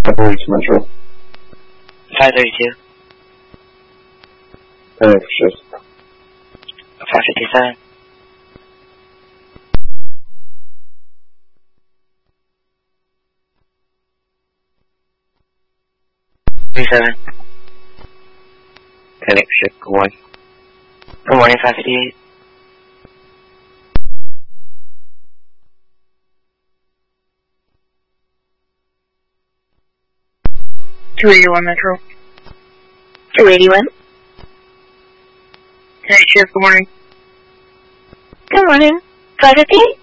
Metro. 532. Thanks, shift. 557. Seven. Panic shift, good morning. Good morning, 558. Metro. 281. Hey, shift, good morning. Good morning. 558.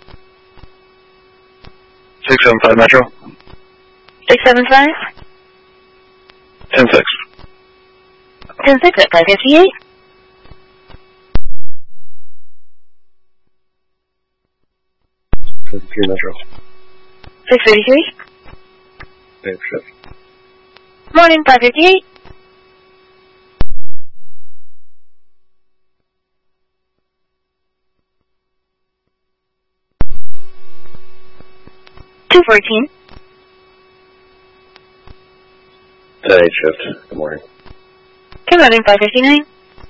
675 Metro. 675. 106. 106 at 558. Metro. 633. Thanks, shift. Morning, 558. 214. Tonight shift, good morning. Good morning, 559.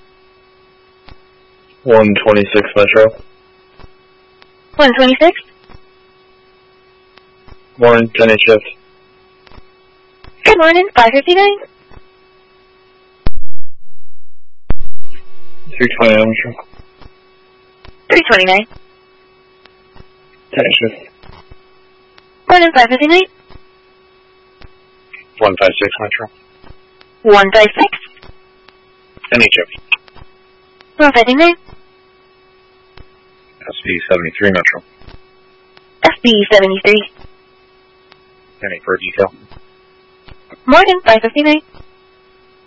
126 Metro. 126. Morning, tonight shift. Good morning, 559. 329 Metro. 329. Tonight shift. Morning, 559. 156 Metro. 156. Tonight shift. 159. SB 73 Metro. SB 73. Penny for detail. Morning, 559.